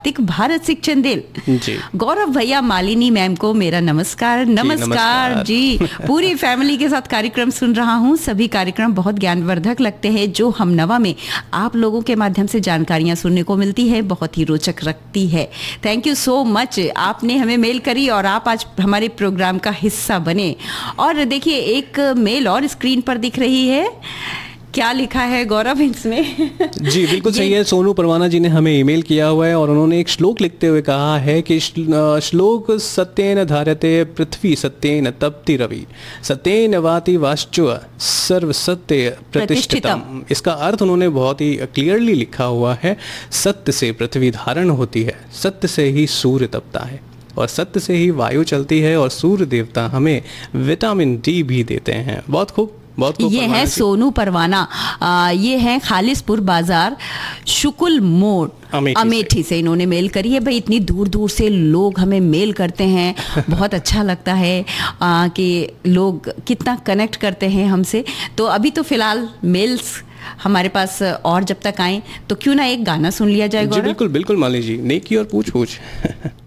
भारत सिंह चंदेल जी, गौरव भैया, मालिनी मैम को मेरा नमस्कार। नमस्कार जी। पूरी फैमिली के साथ कार्यक्रम सुन रहा हूँ। सभी कार्यक्रम बहुत ज्ञानवर्धक लगते हैं। जो हम नवा में आप लोगों के माध्यम से जानकारियां सुनने को मिलती है, बहुत ही रोचक रखती है। Thank you so much. आपने हमें मेल करी और आप आज हमारे प्रोग्राम का हिस्सा बने। और देखिए, एक मेल और स्क्रीन पर दिख रही है। क्या लिखा है गौरव इसमें? जी बिल्कुल सही है। सोनू परवाना जी ने हमें ईमेल किया हुआ है और उन्होंने एक श्लोक लिखते हुए कहा है कि श्लोक सत्येन धार्यते पृथ्वी सत्येन तपति रवि सत्येन वाति वाश्चुः सर्व सत्य प्रतिष्ठितम्। इसका अर्थ उन्होंने बहुत ही क्लियरली लिखा हुआ है। सत्य से पृथ्वी धारण होती है, सत्य से ही सूर्य तपता है और सत्य से ही वायु चलती है और सूर्य देवता हमें विटामिन डी भी देते हैं। बहुत खूब, बहुत खूब। ये है सोनू परवाना। ये है खालिसपुर बाजार, शुकुल मोड़, अमेठी से इन्होंने मेल करी है। भाई, इतनी दूर दूर से लोग हमें मेल करते हैं। बहुत अच्छा लगता है कि लोग कितना कनेक्ट करते हैं हमसे। तो अभी तो फिलहाल मेल्स हमारे पास, और जब तक आए तो क्यों ना एक गाना सुन लिया जाए। जी बिल्कुल बिल्कुल माली जी, नेकी और पूछ पूछ।